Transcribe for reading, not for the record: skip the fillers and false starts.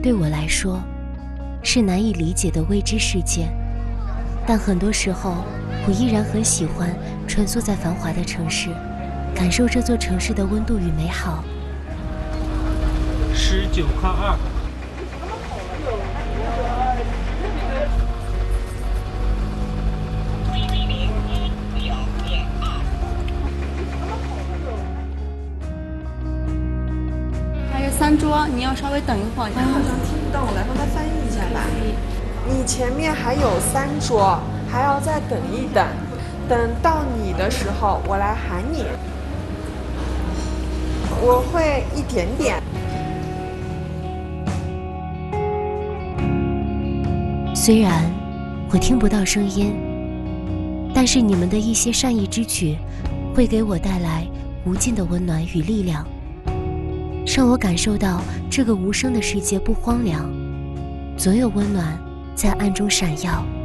对我来说是难以理解的未知世界，但很多时候我依然很喜欢穿梭在繁华的城市，感受这座城市的温度与美好。 19块2。 还是3桌，你要稍微等一会儿。 好像听不懂，我来帮他翻译一下吧。你前面还有3桌，还要再等一等，等到你的时候我来喊你。我会一点点。 虽然我听不到声音，但是你们的一些善意之举会给我带来无尽的温暖与力量，让我感受到这个无声的世界不荒凉，总有温暖在暗中闪耀。